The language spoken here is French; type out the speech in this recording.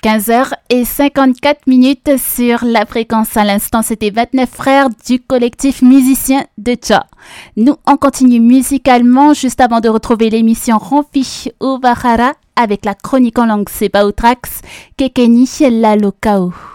15h54 sur la fréquence. À l'instant, c'était 29 frères du collectif musicien de Tcha. Nous, on continue musicalement juste avant de retrouver l'émission Ramfi Ovahara avec la chronique en langue Seba Outrax, Kekeni la Lokao.